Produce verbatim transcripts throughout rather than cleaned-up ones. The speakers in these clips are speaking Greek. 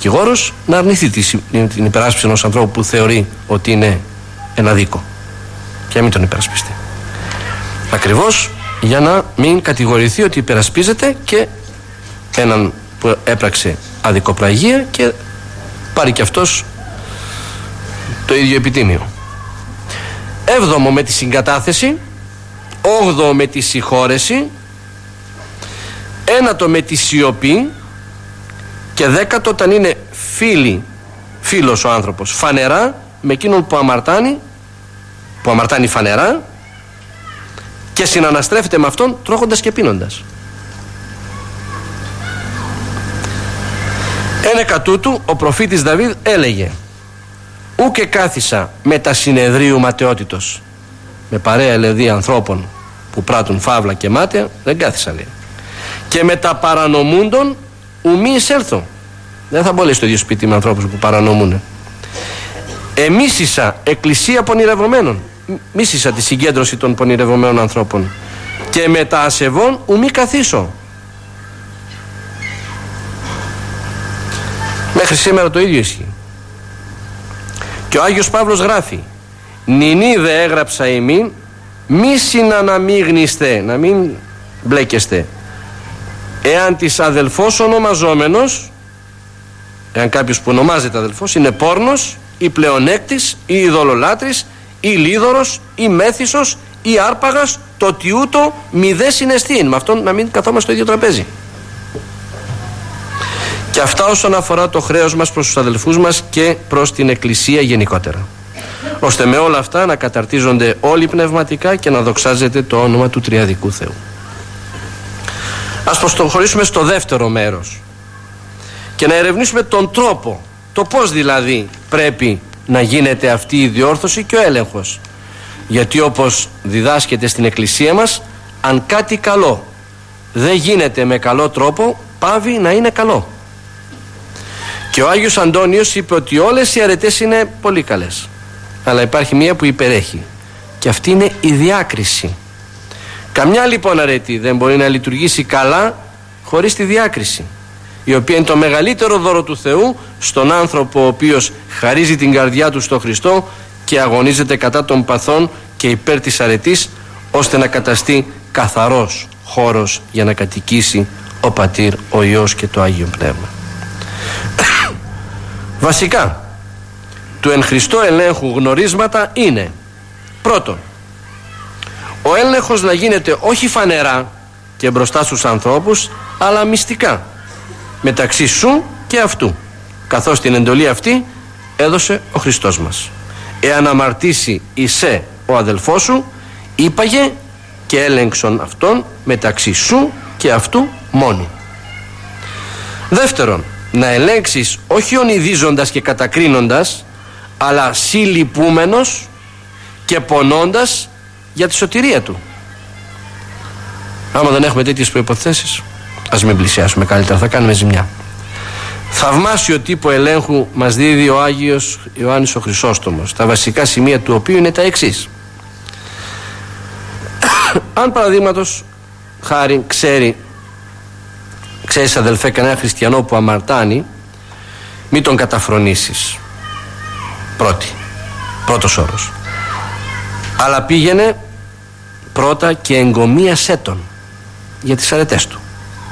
δικηγόρος να αρνηθεί την υπεράσπιση ενός ανθρώπου που θεωρεί ότι είναι ένα δίκο και να μην τον υπερασπιστεί. Ακριβώς για να μην κατηγορηθεί ότι υπερασπίζεται και έναν που έπραξε αδικοπραγία και πάρει και αυτός το ίδιο επιτίμιο. Έβδομο με τη συγκατάθεση, όγδοο με τη συγχώρεση, ένατο με τη σιωπή και δέκατο όταν είναι φίλοι, φίλος ο άνθρωπος φανερά με εκείνον που αμαρτάνει, που αμαρτάνει φανερά και συναναστρέφεται με αυτόν τρώγοντας και πίνοντας. Ένεκα τούτου ο προφήτης Δαβίδ έλεγε: «Ούκε κάθισα με τα συνεδρίου ματαιότητος». Με παρέα δηλαδή ανθρώπων που πράττουν φαύλα και μάταια δεν κάθισα, λέει. «Και με τα παρανομούντων ουμή εισέλθω». Δεν θα μπω στο ίδιο σπίτι με ανθρώπους που παρανομούν. «Εμίσησα εκκλησία πονηρευομένων». Μίσησα τη συγκέντρωση των πονηρευομένων ανθρώπων. «Και με τα ασεβών ουμή καθίσω». Μέχρι σήμερα το ίδιο ισχύει. Και ο Άγιος Παύλος γράφει: «Νηνή δε έγραψα ημίν, μη συναναμίγνιστε», να μην μπλέκεστε, «εάν της αδελφός ονομαζόμενος», εάν κάποιος που ονομάζεται αδελφός είναι πόρνος ή πλεονέκτης ή ειδωλολάτρης ή λίδωρος ή μέθησος ή άρπαγας, το τιούτο μη δε συναισθήν». Με αυτόν να μην καθόμαστε στο ίδιο τραπέζι. Και αυτά όσον αφορά το χρέος μας προς τους αδελφούς μας και προς την Εκκλησία γενικότερα, ώστε με όλα αυτά να καταρτίζονται όλοι πνευματικά και να δοξάζεται το όνομα του Τριαδικού Θεού. Ας προχωρήσουμε στο δεύτερο μέρος και να ερευνήσουμε τον τρόπο, το πώς δηλαδή πρέπει να γίνεται αυτή η διόρθωση και ο έλεγχος. Γιατί όπως διδάσκεται στην Εκκλησία μας, αν κάτι καλό δεν γίνεται με καλό τρόπο, πάβει να είναι καλό. Και ο Άγιος Αντώνιος είπε ότι όλες οι αρετές είναι πολύ καλές, αλλά υπάρχει μία που υπερέχει, και αυτή είναι η διάκριση. Καμιά λοιπόν αρετή δεν μπορεί να λειτουργήσει καλά χωρίς τη διάκριση, η οποία είναι το μεγαλύτερο δώρο του Θεού στον άνθρωπο ο οποίος χαρίζει την καρδιά του στο Χριστό και αγωνίζεται κατά των παθών και υπέρ της αρετής, ώστε να καταστεί καθαρός χώρος για να κατοικήσει ο Πατήρ, ο Υιός και το Άγιο Πνεύμα. Βασικά του εν Χριστώ ελέγχου γνωρίσματα είναι: πρώτον, ο έλεγχος να γίνεται όχι φανερά και μπροστά στους ανθρώπους, αλλά μυστικά μεταξύ σου και αυτού, καθώς την εντολή αυτή έδωσε ο Χριστός μας. Εάν αμαρτήσει εισέ ο αδελφός σου, είπαγε και έλεγξον αυτόν μεταξύ σου και αυτού μόνοι. Δεύτερον, να ελέγξεις όχι ονειδίζοντας και κατακρίνοντας, αλλά συλλυπούμενος και πονώντας για τη σωτηρία του. Άμα δεν έχουμε τέτοιες προϋποθέσεις, ας μην πλησιάσουμε καλύτερα, θα κάνουμε ζημιά. Θαυμάσιο τύπο ελέγχου μας δίδει ο Άγιος Ιωάννης ο Χρυσόστομος, τα βασικά σημεία του οποίου είναι τα εξής. Αν παραδείγματος χάρη ξέρει Ξέρεις αδελφέ κανένα χριστιανό που αμαρτάνει, μην τον καταφρονήσεις. Πρώτη, πρώτος όρος. Αλλά πήγαινε πρώτα και εγκομίασέ τον για τις αρετές του.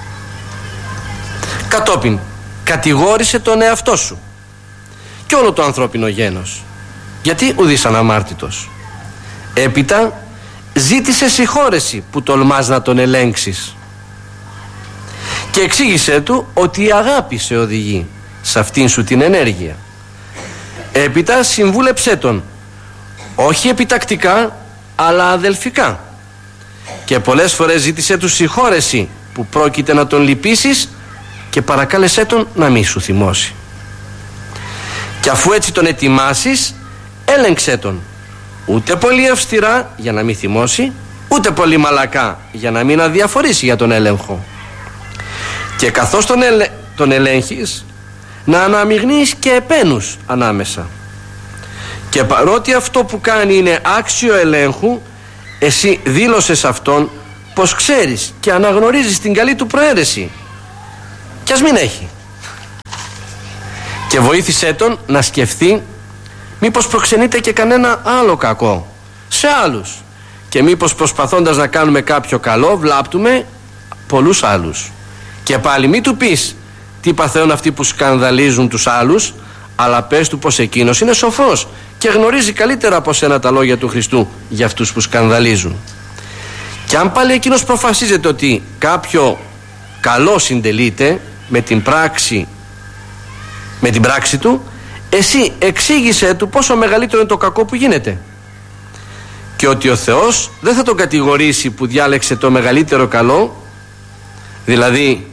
Κατόπιν κατηγόρησε τον εαυτό σου και όλο το ανθρώπινο γένος, γιατί ουδείς αναμάρτητος. Έπειτα ζήτησε συγχώρεση που τολμάς να τον ελέγξεις και εξήγησέ του ότι η αγάπη σε οδηγεί σε αυτήν σου την ενέργεια. Έπειτα συμβούλεψέ τον, όχι επιτακτικά αλλά αδελφικά, και πολλές φορές ζήτησέ του συγχώρεση που πρόκειται να τον λυπήσεις και παρακάλεσέ τον να μη σου θυμώσει. Και αφού έτσι τον ετοιμάσεις, έλεγξέ τον, ούτε πολύ αυστηρά για να μην θυμώσει, ούτε πολύ μαλακά για να μην αδιαφορήσει για τον έλεγχο. Και καθώς τον, ελε... τον ελέγχεις, να αναμειγνύεις και επένους ανάμεσα. Και παρότι αυτό που κάνει είναι άξιο ελέγχου, εσύ δήλωσες αυτόν πως ξέρεις και αναγνωρίζεις την καλή του προαίρεση, κι ας μην έχει. και βοήθησέ τον να σκεφτεί μήπως προξενείται και κανένα άλλο κακό σε άλλους και μήπως προσπαθώντας να κάνουμε κάποιο καλό βλάπτουμε πολλούς άλλους. Και πάλι μη του πεις τι παθαίνουν αυτοί που σκανδαλίζουν τους άλλους, αλλά πες του πως εκείνος είναι σοφός και γνωρίζει καλύτερα από σένα τα λόγια του Χριστού για αυτούς που σκανδαλίζουν. Και αν πάλι εκείνος προφασίζεται ότι κάποιο καλό συντελείται με την πράξη, με την πράξη του, εσύ εξήγησέ του πόσο μεγαλύτερο είναι το κακό που γίνεται και ότι ο Θεός δεν θα τον κατηγορήσει που διάλεξε το μεγαλύτερο καλό, δηλαδή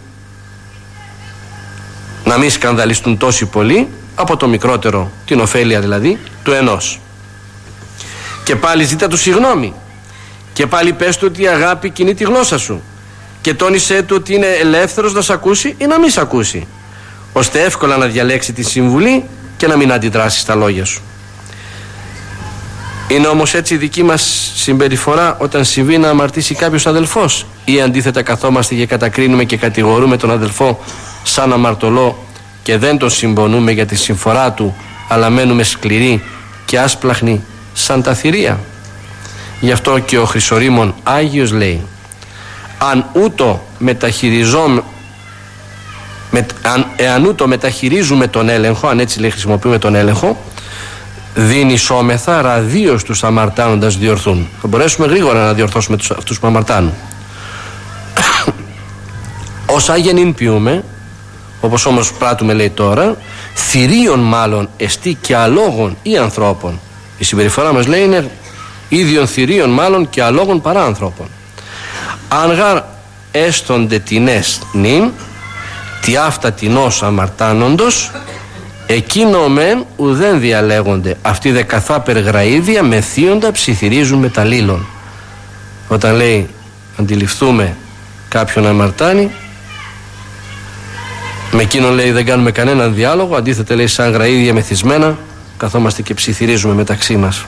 να μην σκανδαλιστούν τόσοι πολλοί, από το μικρότερο, την ωφέλεια δηλαδή του ενός. Και πάλι ζήτα του συγγνώμη και πάλι πες του ότι η αγάπη κινεί τη γλώσσα σου και τόνισέ του ότι είναι ελεύθερος να σ' ακούσει ή να μην σ' ακούσει, ώστε εύκολα να διαλέξει τη συμβουλή και να μην αντιδράσει στα λόγια σου. Είναι όμως έτσι η δική μας συμπεριφορά όταν συμβεί να αμαρτήσει κάποιος αδελφός, ή αντίθετα καθόμαστε και κατακρίνουμε και κατηγορούμε τον αδελφό σαν αμαρτωλό και δεν τον συμπονούμε για τη συμφορά του, αλλά μένουμε σκληροί και άσπλαχνοι σαν τα θηρία? Γι' αυτό και ο Χρυσορήμων Άγιος λέει: αν ούτω μεταχειριζόμ, με, αν, εάν ούτω μεταχειρίζουμε τον έλεγχο, αν έτσι λέει χρησιμοποιούμε τον έλεγχο, δίνει σώμεθα ραδίως τους αμαρτάνοντας διορθούν. Θα μπορέσουμε γρήγορα να διορθώσουμε τους, αυτούς που αμαρτάνουν. Ως άγενην ποιούμε, όπως όμως πράττουμε λέει τώρα, θηρίων μάλλον εστί και αλόγων ή ανθρώπων. Η συμπεριφορά μας λέει είναι ίδιων θηρίων μάλλον και αλόγων παρά ανθρώπων. Αν γαρ έστονται τινές νυν, τι αυτά τινός αμαρτάνοντος, εκείνο μεν ουδέν διαλέγονται, αυτοί δε καθάπερ γραΐδια με θείοντα ψιθυρίζουν με τα λίλων. Όταν λέει αντιληφθούμε κάποιον αμαρτάνει, με εκείνον λέει δεν κάνουμε κανέναν διάλογο, αντίθετα λέει σαν γραΐδια μεθυσμένα καθόμαστε και ψιθυρίζουμε μεταξύ μας.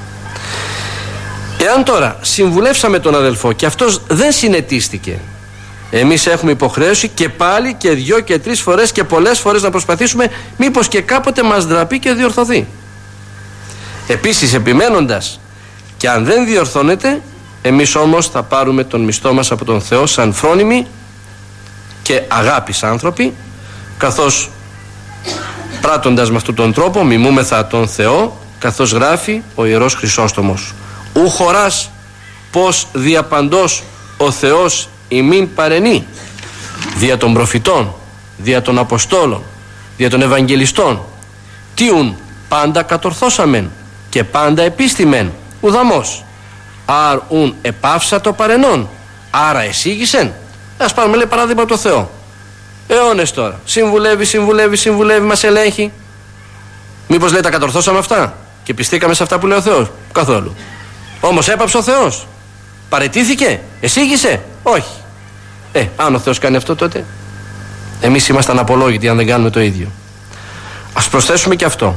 Εάν τώρα συμβουλεύσαμε τον αδελφό και αυτός δεν συνετίστηκε, εμείς έχουμε υποχρέωση και πάλι και δυο και τρεις φορές και πολλές φορές να προσπαθήσουμε, μήπως και κάποτε μας ντραπεί και διορθωθεί. Επίσης επιμένοντας, και αν δεν διορθώνεται, εμείς όμως θα πάρουμε τον μισθό μας από τον Θεό σαν φρόνιμοι και αγάπης άνθρωποι, καθώς πράττοντας με αυτόν τον τρόπο μιμούμεθα τον Θεό, καθώς γράφει ο Ιερός Χρυσόστομος: ου χωράς πως διαπαντός ο Θεός ημίν παρενεί, δια των προφητών, δια των Αποστόλων, δια των Ευαγγελιστών, τίουν πάντα κατορθώσαμεν και πάντα επίστημεν ουδαμός, άρ ουν επάυσα το παρενόν, άρα εσήγησεν. Ας πάρουμε λέει παράδειγμα από το Θεό. Αιώνες τώρα, συμβουλεύει, συμβουλεύει, συμβουλεύει, μας ελέγχει. Μήπως λέει τα κατορθώσαμε αυτά και πιστήκαμε σε αυτά που λέει ο Θεός? Καθόλου. Όμως έπαψε ο Θεός, παραιτήθηκε, εσήγησε? Όχι. Ε, αν ο Θεός κάνει αυτό, τότε εμείς είμαστε αναπολόγητοι αν δεν κάνουμε το ίδιο. Ας προσθέσουμε και αυτό.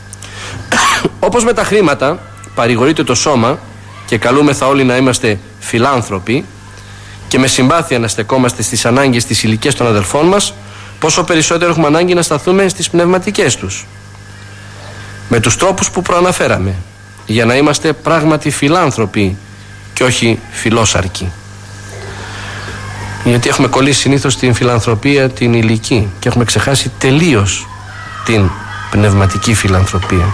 Όπως με τα χρήματα παρηγορείται το σώμα και καλούμεθα όλοι να είμαστε φιλάνθρωποι και με συμπάθεια να στεκόμαστε στις ανάγκες της ηλικίας των αδελφών μας, πόσο περισσότερο έχουμε ανάγκη να σταθούμε στις πνευματικές τους, με τους τρόπους που προαναφέραμε, για να είμαστε πράγματι φιλάνθρωποι και όχι φιλόσαρκοι. Γιατί έχουμε κολλήσει συνήθως την φιλανθρωπία την ηλική και έχουμε ξεχάσει τελείως την πνευματική φιλανθρωπία.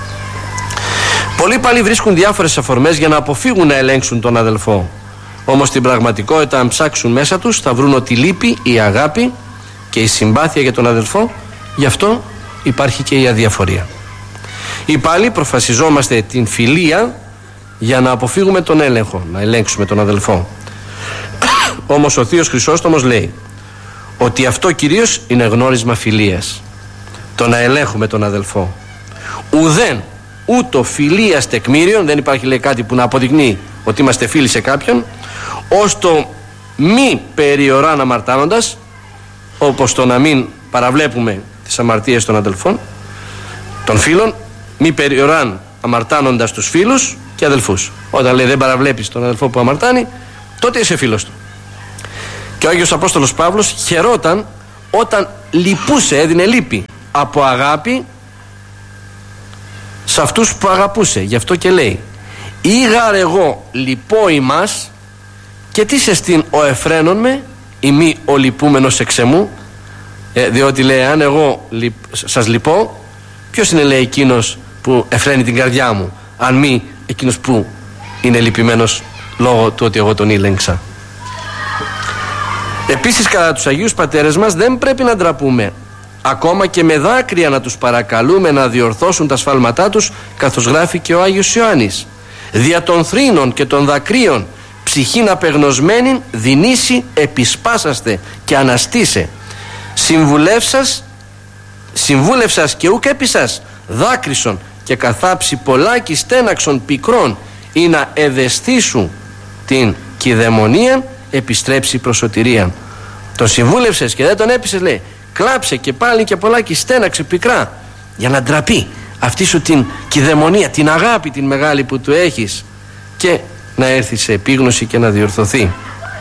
Πολλοί πάλι βρίσκουν διάφορες αφορμές για να αποφύγουν να ελέγξουν τον αδελφό. Όμως στην πραγματικότητα, αν ψάξουν μέσα τους, θα βρουν ότι λείπει η αγάπη και η συμπάθεια για τον αδελφό. Γι' αυτό υπάρχει και η αδιαφορία. Ή πάλι προφασιζόμαστε την φιλία για να αποφύγουμε τον έλεγχο, να ελέγξουμε τον αδελφό. Όμως ο Θείος Χρυσόστομος λέει ότι αυτό κυρίως είναι γνώρισμα φιλίας, το να ελέγχουμε τον αδελφό. Ουδέν ούτω φιλίας τεκμήριον, δεν υπάρχει λέει κάτι που να αποδεικνύει ότι είμαστε φίλοι σε κάποιον, ως το μη περιοράν αμαρτάνοντας, όπως το να μην παραβλέπουμε τις αμαρτίες των αδελφών, των φίλων, μη περιοράν αμαρτάνοντας τους φίλους και αδελφούς. Όταν λέει δεν παραβλέπεις τον αδελφό που αμαρτάνει, τότε είσαι φίλος του. Και ο Άγιος Απόστολος Παύλος χαιρόταν όταν λυπούσε, έδινε λύπη από αγάπη σε αυτούς που αγαπούσε. Γι' αυτό και λέει: «Ήγαρ εγώ λυπώ ημάς, και τι σε στήν ο εφραίνων με, ή μη ο λυπούμενος εξεμού». Ε, διότι λέει, αν εγώ λυπ, σας λυπώ, ποιος είναι, λέει, εκείνος που εφραίνει την καρδιά μου, αν μη εκείνος που είναι λυπημένος λόγω του ότι εγώ τον ήλεγξα. Επίσης, κατά τους Αγίους Πατέρες μας δεν πρέπει να ντραπούμε, ακόμα και με δάκρυα να τους παρακαλούμε να διορθώσουν τα σφάλματά τους, καθώς γράφει και ο Άγιος Ιωάννης: «Δια των θρήνων και των δακρύων ψυχήν απεγνωσμένην δινήσει επισπάσαστε και αναστήσε. Συμβουλεύσας, συμβούλευσας και ούκ έπισας δάκρυσον και καθάψει πολλάκι στέναξον πικρών, ή να εδαισθήσουν την κηδαιμονία επιστρέψει προς σωτηρίαν». Τον συμβούλευσες και δεν τον έπισες, λέει, κλάψε και πάλι και πολλάκι στέναξε πικρά, για να ντραπεί αυτή σου την κηδαιμονία, την αγάπη την μεγάλη που του έχεις, και να έρθει σε επίγνωση και να διορθωθεί.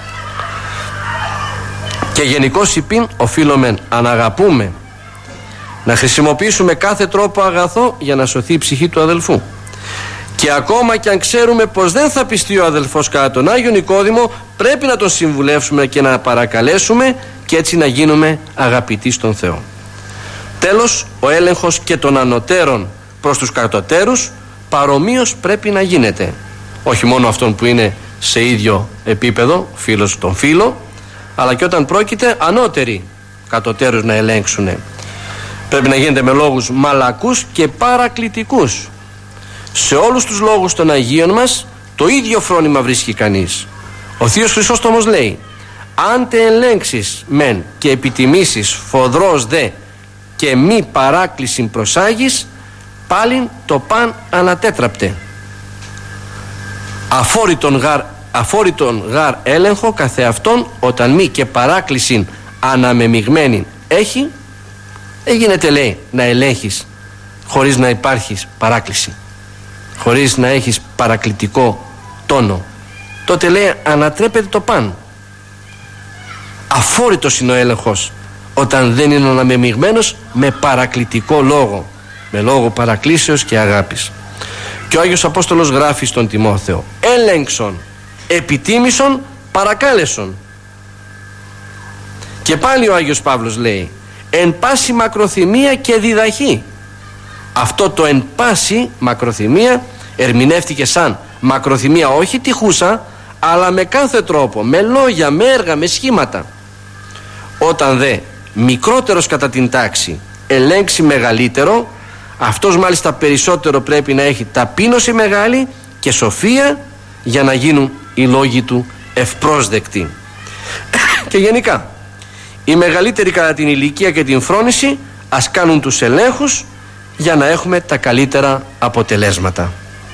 Και γενικώς υπήν οφείλουμε αν αγαπούμε να χρησιμοποιήσουμε κάθε τρόπο αγαθό για να σωθεί η ψυχή του αδελφού. Και ακόμα και αν ξέρουμε πως δεν θα πιστεί ο αδελφός κατά τον Άγιο Νικόδημο, πρέπει να τον συμβουλεύσουμε και να παρακαλέσουμε, και έτσι να γίνουμε αγαπητοί στον Θεό. Τέλος, ο έλεγχος και των ανωτέρων προς τους κατωτέρους παρομοίως πρέπει να γίνεται. Όχι μόνο αυτόν που είναι σε ίδιο επίπεδο, φίλος τον φίλο, αλλά και όταν πρόκειται ανώτεροι κατωτέρους να ελέγξουν. Πρέπει να γίνεται με λόγους μαλακούς και παρακλητικούς. Σε όλους τους λόγους των Αγίων μας το ίδιο φρόνημα βρίσκει κανείς. Ο Θείος Χρυσόστομος λέει: «Αν τε ελέγξεις μεν και επιτιμήσεις φοδρός δε και μη παράκλησιν προσάγεις, πάλιν το παν ανατέτραπτε. Αφόρητον γάρ, αφόρητον γάρ έλεγχο καθεαυτόν, όταν μη και παράκλησιν αναμεμειγμένην έχει». Δεν γίνεται, λέει, να ελέγχεις χωρίς να υπάρχεις παράκληση, χωρίς να έχεις παρακλητικό τόνο. Τότε, λέει, ανατρέπεται το παν. Αφόρητος είναι ο έλεγχος όταν δεν είναι αναμεμειγμένος με παρακλητικό λόγο, με λόγο παρακλήσεως και αγάπης. Και ο Άγιος Απόστολος γράφει στον Τιμόθεο: «Έλεγξον, επιτίμησον, παρακάλεσον». Και πάλι ο Άγιος Παύλος λέει: «Εν πάση μακροθυμία και διδαχή». Αυτό το εν πάση μακροθυμία ερμηνεύτηκε σαν μακροθυμία όχι τυχούσα, αλλά με κάθε τρόπο, με λόγια, με έργα, με σχήματα. Όταν δε μικρότερος κατά την τάξη ελέγξει μεγαλύτερο, αυτός μάλιστα περισσότερο πρέπει να έχει ταπείνωση μεγάλη και σοφία για να γίνουν οι λόγοι του ευπρόσδεκτοι. Και γενικά οι μεγαλύτεροι κατά την ηλικία και την φρόνηση ας κάνουν τους ελέγχους για να έχουμε τα καλύτερα αποτελέσματα.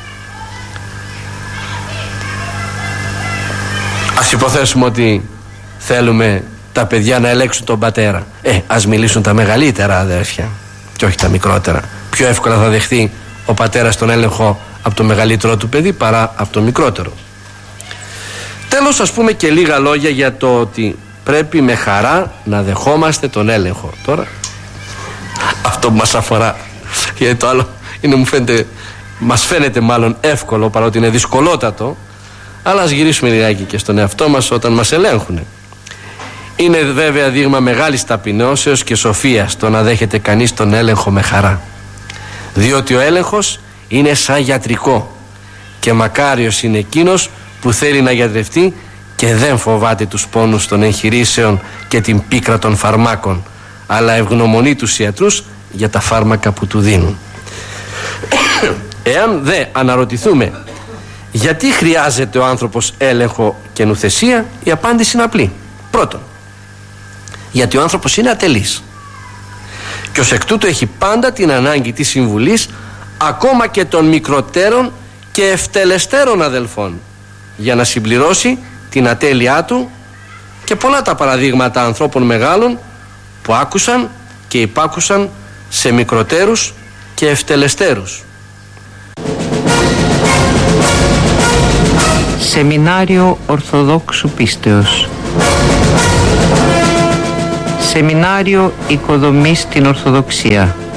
Ας υποθέσουμε ότι θέλουμε τα παιδιά να ελέγξουν τον πατέρα. Ε, ας μιλήσουν τα μεγαλύτερα αδέρφια και όχι τα μικρότερα. Πιο εύκολα θα δεχθεί ο πατέρας τον έλεγχο από το μεγαλύτερο του παιδί παρά από το μικρότερο. Τέλος, ας πούμε και λίγα λόγια για το ότι πρέπει με χαρά να δεχόμαστε τον έλεγχο. Τώρα αυτό που μας αφορά, γιατί το άλλο είναι, μου φαίνεται, μας φαίνεται μάλλον εύκολο παρότι είναι δυσκολότατο. Αλλά ας γυρίσουμε λιγάκι και στον εαυτό μας όταν μας ελέγχουν. Είναι βέβαια δείγμα μεγάλης ταπεινώσεως και σοφίας το να δέχεται κανείς τον έλεγχο με χαρά, διότι ο έλεγχος είναι σαν γιατρικό και μακάριος είναι εκείνος που θέλει να γιατρευτεί και δεν φοβάται τους πόνους των εγχειρήσεων και την πίκρα των φαρμάκων, αλλά ευγνωμονεί τους ιατρούς για τα φάρμακα που του δίνουν. Εάν δε αναρωτηθούμε γιατί χρειάζεται ο άνθρωπος έλεγχο και νουθεσία, η απάντηση είναι απλή. Πρώτον, γιατί ο άνθρωπος είναι ατελής και ως εκ τούτου έχει πάντα την ανάγκη της συμβουλής ακόμα και των μικροτέρων και ευτελεστέρων αδελφών για να συμπληρώσει την ατέλειά του, και πολλά τα παραδείγματα ανθρώπων μεγάλων που άκουσαν και υπάκουσαν σε μικροτέρους και ευτελεστέρους. Σεμινάριο Ορθοδόξου Πίστεως. Σεμινάριο Οικοδομής στην Ορθοδοξία.